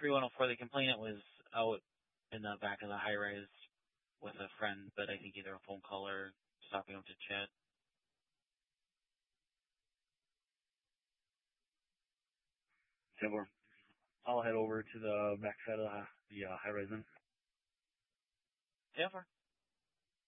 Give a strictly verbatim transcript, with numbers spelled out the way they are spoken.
three one zero four, the complainant was out in the back of the high rise with a friend, but I think either a phone call or stopping up to chat. ten four. I'll head over to the back side of the, the uh, high rise then. ten four.